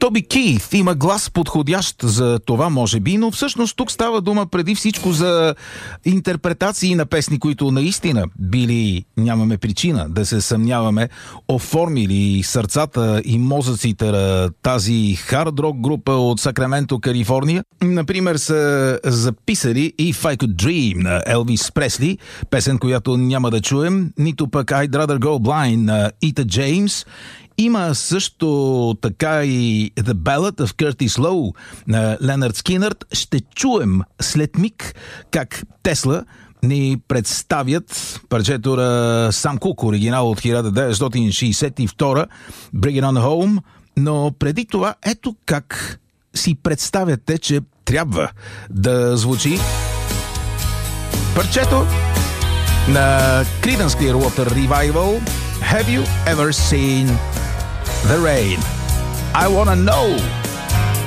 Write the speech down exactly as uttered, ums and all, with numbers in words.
Тоби Кейт има глас подходящ за това, може би, но всъщност тук става дума преди всичко за интерпретации на песни, които наистина били, нямаме причина да се съмняваме, оформили сърцата и мозъците на тази хард-рок група от Сакраменто, Калифорния. Например, са записали If I Could Dream на Елвис Пресли, песен, която няма да чуем, нито пък I'd Rather Go Blind на Ита Джеймс. Има също така и The Ballad of Curtis Lowe на Ленард Скинърд. Ще чуем след миг как Тесла ни представят парчето на Сам Кук, оригинал от хиляда деветстотин шейсет и втора, Bring It On Home, но преди това ето как си представяте, че трябва да звучи парчето на Creedence Clearwater Revival Have You Ever Seen The Rain? I Wanna Know.